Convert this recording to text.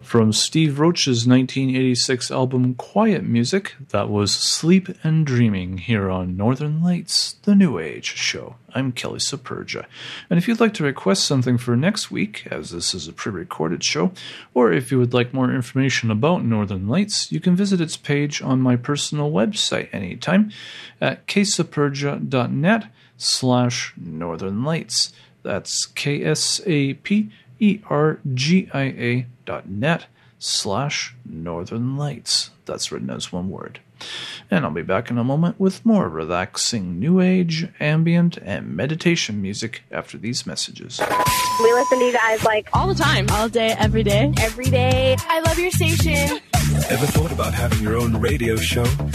From Steve Roach's 1986 album Quiet Music, that was Sleep and Dreaming here on Northern Lights, the New Age show. I'm Kelly Superga. And if you'd like to request something for next week, as this is a pre-recorded show, or if you would like more information about Northern Lights, you can visit its page on my personal website anytime at ksuperga.net/Northern Lights. That's KSAPERGIA.net/Northern Lights. That's written as one word. And I'll be back in a moment with more relaxing new age, ambient, and meditation music after these messages. We listen to you guys like all the time. All day, every day. Every day. I love your station. Ever thought about having your own radio show?